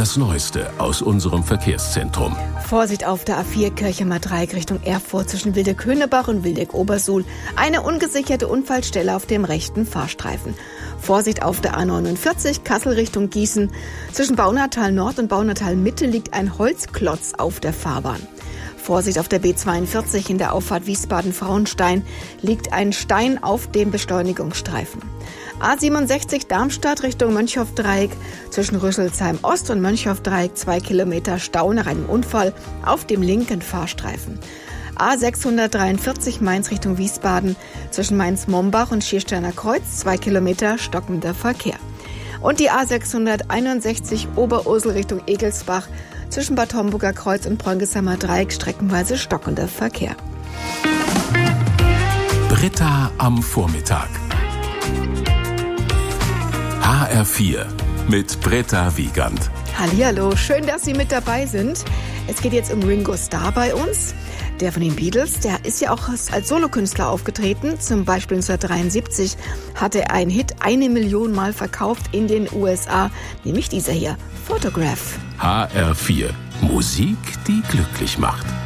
Das Neueste aus unserem Verkehrszentrum. Vorsicht auf der A4 Kirchheimer Dreieck Richtung Erfurt zwischen Wildeck-Höhnebach und Wildeck-Obersuhl. Eine ungesicherte Unfallstelle auf dem rechten Fahrstreifen. Vorsicht auf der A49 Kassel Richtung Gießen. Zwischen Baunatal Nord und Baunatal Mitte liegt ein Holzklotz auf der Fahrbahn. Vorsicht auf der B42 in der Auffahrt Wiesbaden-Frauenstein liegt ein Stein auf dem Beschleunigungsstreifen. A67 Darmstadt Richtung Mönchhoff-Dreieck zwischen Rüsselsheim Ost und Mönchhoff-Dreieck 2 Kilometer Stau nach einem Unfall auf dem linken Fahrstreifen. A643 Mainz Richtung Wiesbaden zwischen Mainz-Mombach und Schiersteiner Kreuz 2 Kilometer stockender Verkehr. Und die A661 Oberursel Richtung Egelsbach zwischen Bad Homburger Kreuz und Bräungheimer Dreieck streckenweise stockender Verkehr. Britta am Vormittag. HR4 mit Britta Wiegand. Hallihallo, schön, dass Sie mit dabei sind. Es geht jetzt um Ringo Starr bei uns. Der von den Beatles, der ist ja auch als Solokünstler aufgetreten. Zum Beispiel 1973 hatte er einen Hit 1 Million Mal verkauft in den USA, nämlich dieser hier, Photograph. HR4, Musik, die glücklich macht.